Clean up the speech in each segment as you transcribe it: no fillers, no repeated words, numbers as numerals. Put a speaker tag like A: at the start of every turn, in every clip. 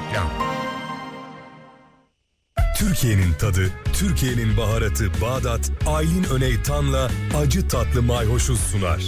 A: Reklam. Türkiye'nin tadı, Türkiye'nin baharatı Bağdat, Aylin Öneytan'la acı tatlı mayhoşu sunar.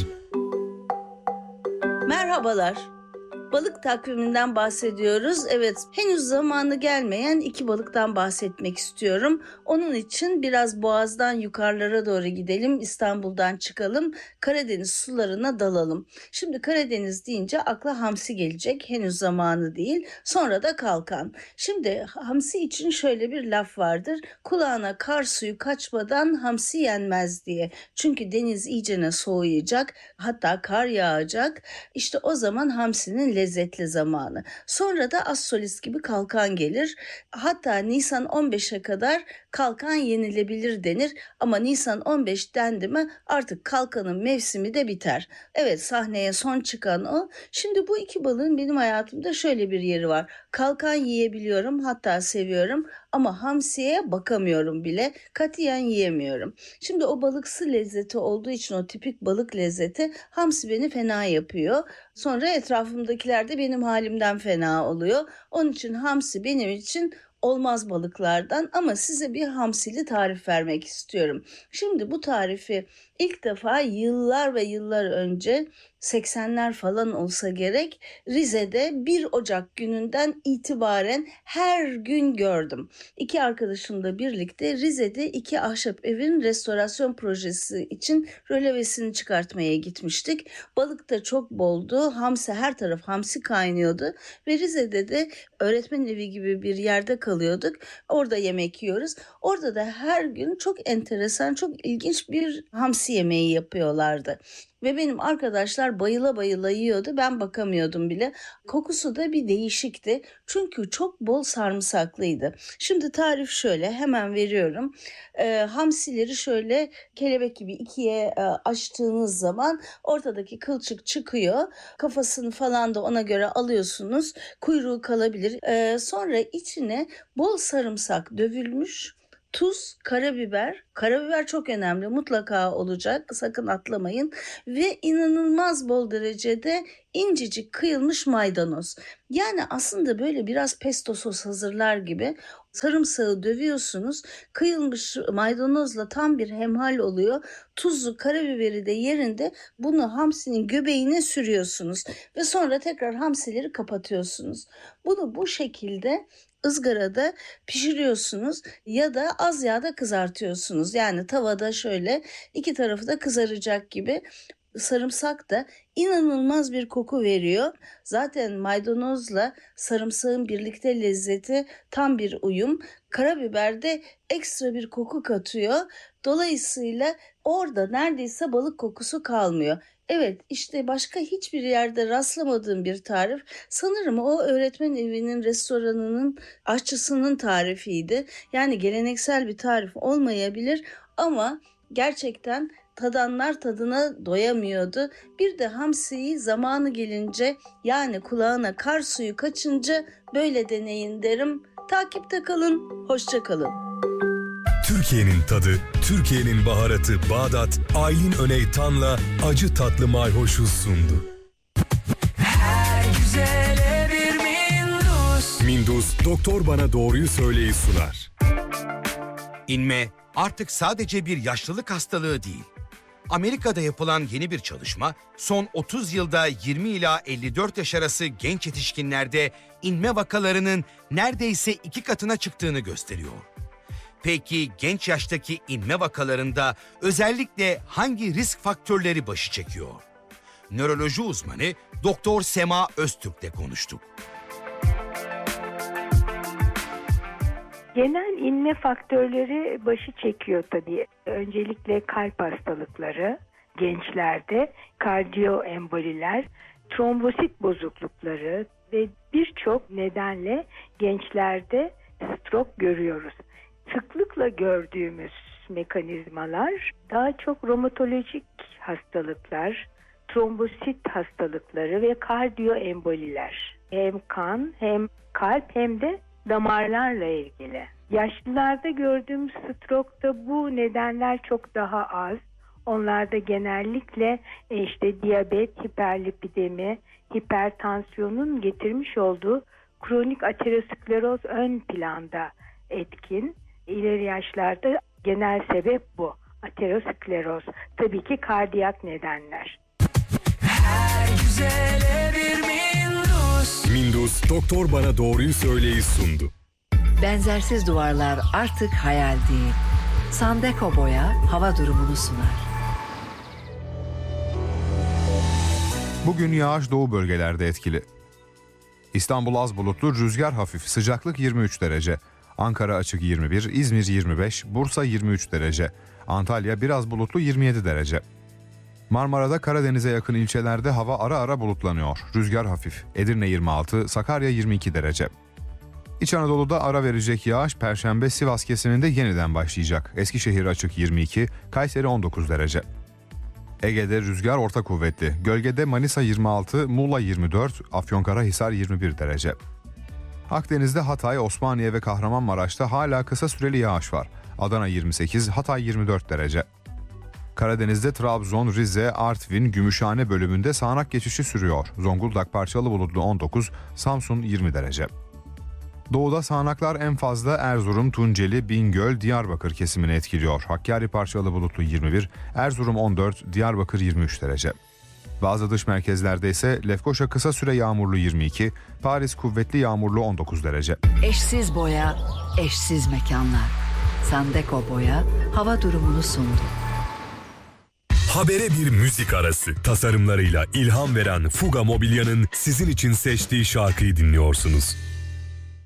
B: Merhabalar. Balık takviminden bahsediyoruz. Evet, henüz zamanı gelmeyen 2 balıktan bahsetmek istiyorum. Onun için biraz Boğaz'dan yukarılara doğru gidelim, İstanbul'dan çıkalım, Karadeniz sularına dalalım. Şimdi Karadeniz deyince akla hamsi gelecek, henüz zamanı değil. Sonra da kalkan. Şimdi hamsi için şöyle bir laf vardır. Kulağına kar suyu kaçmadan hamsi yenmez diye. Çünkü deniz iyicene soğuyacak, hatta kar yağacak. İşte o zaman hamsinin lezzetli zamanı. Sonra da az solist gibi kalkan gelir. Hatta Nisan 15'e kadar kalkan yenilebilir denir. Ama Nisan 15 dendi mi artık kalkanın mevsimi de biter. Evet, sahneye son çıkan o. Şimdi bu 2 balığın benim hayatımda şöyle bir yeri var. Kalkan yiyebiliyorum, hatta seviyorum ama hamsiye bakamıyorum bile. Katiyen yiyemiyorum. Şimdi o balıksı lezzeti olduğu için, o tipik balık lezzeti, hamsi beni fena yapıyor. Sonra etrafımdakiler de benim halimden fena oluyor. Onun için hamsi benim için olmaz balıklardan, ama size bir hamsili tarif vermek istiyorum. Şimdi bu tarifi ilk defa yıllar ve yıllar önce, 80'ler falan olsa gerek, Rize'de 1 Ocak gününden itibaren her gün gördüm. 2 arkadaşımla birlikte Rize'de 2 ahşap evin restorasyon projesi için rölevesini çıkartmaya gitmiştik. Balık da çok boldu. Hamsi, her taraf hamsi kaynıyordu ve Rize'de de öğretmen evi gibi bir yerde kalıyorduk. Orada yemek yiyoruz. Orada da her gün çok enteresan, çok ilginç bir hamsi yemeği yapıyorlardı. Ve benim arkadaşlar bayıla bayıla yiyordu. Ben bakamıyordum bile. Kokusu da bir değişikti. Çünkü çok bol sarımsaklıydı. Şimdi tarif şöyle, hemen veriyorum. Hamsileri şöyle kelebek gibi 2'ye açtığınız zaman ortadaki kılçık çıkıyor. Kafasını falan da ona göre alıyorsunuz. Kuyruğu kalabilir. Sonra içine bol sarımsak dövülmüş, tuz, karabiber. Karabiber çok önemli, mutlaka olacak, sakın atlamayın. Ve inanılmaz bol derecede incecik kıyılmış maydanoz. Yani aslında böyle biraz pesto sos hazırlar gibi. Sarımsağı dövüyorsunuz, kıyılmış maydanozla tam bir hemhal oluyor. Tuzu, karabiberi de yerinde, bunu hamsinin göbeğine sürüyorsunuz. Ve sonra tekrar hamsileri kapatıyorsunuz. Bunu bu şekilde ızgarada pişiriyorsunuz ya da az yağda kızartıyorsunuz. Yani tavada şöyle 2 tarafı da kızaracak gibi. Sarımsak da inanılmaz bir koku veriyor. Zaten maydanozla sarımsağın birlikte lezzeti tam bir uyum. Karabiber de ekstra bir koku katıyor. Dolayısıyla orada neredeyse balık kokusu kalmıyor. Evet, işte başka hiçbir yerde rastlamadığım bir tarif. Sanırım o öğretmen evinin restoranının aşçısının tarifiydi. Yani geleneksel bir tarif olmayabilir ama gerçekten tadanlar tadına doyamıyordu. Bir de hamsiyi zamanı gelince, yani kulağına kar suyu kaçınca böyle deneyin derim. Takipte kalın, hoşça kalın.
A: Türkiye'nin tadı, Türkiye'nin baharatı Bağdat, Aylin Öneytan'la acı tatlı mayhoşu sundu.
C: Her güzele bir Mindus.
A: Mindus, doktor bana doğruyu söyleyi sunar.
D: İnme artık sadece bir yaşlılık hastalığı değil. Amerika'da yapılan yeni bir çalışma, son 30 yılda 20 ila 54 yaş arası genç yetişkinlerde inme vakalarının neredeyse 2 katına çıktığını gösteriyor. Peki genç yaştaki inme vakalarında özellikle hangi risk faktörleri başı çekiyor? Nöroloji uzmanı Doktor Sema Öztürk'le konuştuk.
E: Genel inme faktörleri başı çekiyor tabii. Öncelikle kalp hastalıkları, gençlerde kardiyoemboliler, trombosit bozuklukları ve birçok nedenle gençlerde stroke görüyoruz. Sıklıkla gördüğümüz mekanizmalar daha çok romatolojik hastalıklar, trombosit hastalıkları ve kardiyoemboliler. Hem kan, hem kalp, hem de damarlarla ilgili. Yaşlılarda gördüğümüz stroke'da bu nedenler çok daha az. Onlarda genellikle diyabet, hiperlipidemi, hipertansiyonun getirmiş olduğu kronik ateroskleroz ön planda etkin. İleri yaşlarda genel sebep bu. Ateroskleroz. Tabii ki kardiyak nedenler.
C: Her güzele bir Mindus.
A: Mindus Doktor Bana Doğruyu Söyleyi sundu.
F: Benzersiz duvarlar artık hayal değil. Sandeko Boya hava durumunu sunar.
G: Bugün yağış doğu bölgelerde etkili. İstanbul az bulutlu, rüzgar hafif, sıcaklık 23 derece. Ankara açık 21, İzmir 25, Bursa 23 derece. Antalya biraz bulutlu 27 derece. Marmara'da Karadeniz'e yakın ilçelerde hava ara ara bulutlanıyor. Rüzgar hafif. Edirne 26, Sakarya 22 derece. İç Anadolu'da ara verecek yağış Perşembe Sivas kesiminde yeniden başlayacak. Eskişehir açık 22, Kayseri 19 derece. Ege'de rüzgar orta kuvvetli. Gölgede Manisa 26, Muğla 24, Afyonkarahisar 21 derece. Akdeniz'de Hatay, Osmaniye ve Kahramanmaraş'ta hala kısa süreli yağış var. Adana 28, Hatay 24 derece. Karadeniz'de Trabzon, Rize, Artvin, Gümüşhane bölümünde sağanak geçişi sürüyor. Zonguldak parçalı bulutlu 19, Samsun 20 derece. Doğuda sağanaklar en fazla Erzurum, Tunceli, Bingöl, Diyarbakır kesimini etkiliyor. Hakkari parçalı bulutlu 21, Erzurum 14, Diyarbakır 23 derece. Bazı dış merkezlerde ise Lefkoşa kısa süre yağmurlu 22, Paris kuvvetli yağmurlu 19 derece.
F: Eşsiz boya, eşsiz mekanlar. Sandeko Boya hava durumunu sundu.
A: Habere bir müzik arası. Tasarımlarıyla ilham veren Fuga Mobilya'nın sizin için seçtiği şarkıyı dinliyorsunuz.